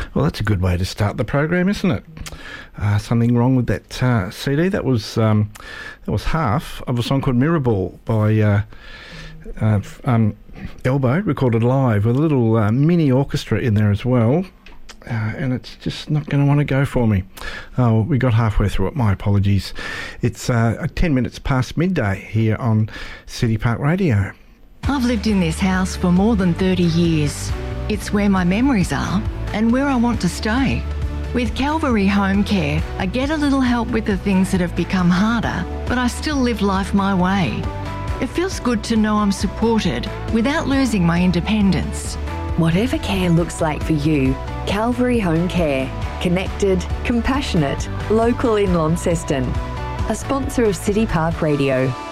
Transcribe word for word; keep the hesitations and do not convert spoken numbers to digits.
Well, that's a good way to start the program, isn't it? Uh, something wrong with that uh, C D. That was um, that was half of a song called Mirrorball by uh, uh, um, Elbow, recorded live with a little uh, mini orchestra in there as well. Uh, and it's just not going to want to go for me. Oh, we got halfway through it. My apologies. It's uh, ten minutes past midday here on City Park Radio. I've lived in this house for more than thirty years. It's where my memories are and where I want to stay. With Calvary Home Care, I get a little help with the things that have become harder, but I still live life my way. It feels good to know I'm supported without losing my independence. Whatever care looks like for you, Calvary Home Care. Connected, compassionate, local in Launceston. A sponsor of City Park Radio.